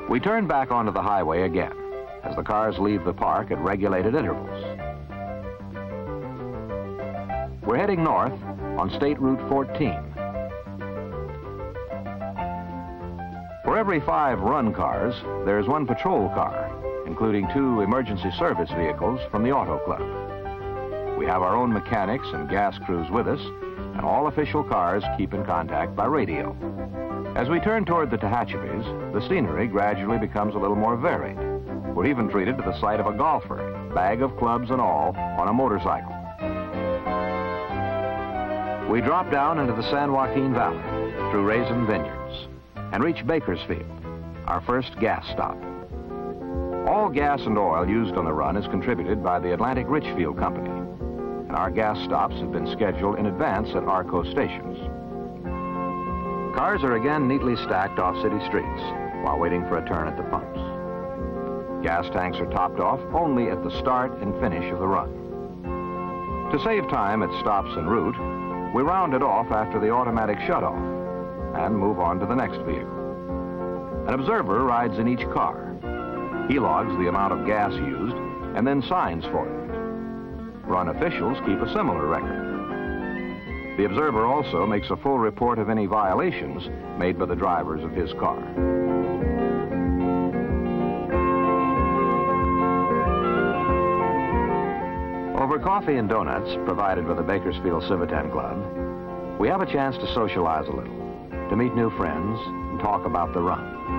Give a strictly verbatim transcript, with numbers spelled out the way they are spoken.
We turn back onto the highway again as the cars leave the park at regulated intervals. We're heading north on State Route fourteen. For every five run cars, there's one patrol car, including two emergency service vehicles from the Auto Club. We have our own mechanics and gas crews with us, and all official cars keep in contact by radio. As we turn toward the Tehachapis, the scenery gradually becomes a little more varied. We're even treated to the sight of a golfer, bag of clubs and all, on a motorcycle. We drop down into the San Joaquin Valley through Raisin Vineyards and reach Bakersfield, our first gas stop. All gas and oil used on the run is contributed by the Atlantic Richfield Company, and our gas stops have been scheduled in advance at Arco stations. Cars are again neatly stacked off city streets while waiting for a turn at the pumps. Gas tanks are topped off only at the start and finish of the run. To save time at stops en route, we round it off after the automatic shutoff and move on to the next vehicle. An observer rides in each car. He logs the amount of gas used and then signs for it. Run officials keep a similar record. The observer also makes a full report of any violations made by the drivers of his car. Over coffee and donuts provided by the Bakersfield Civitan Club, we have a chance to socialize a little, to meet new friends and talk about the run.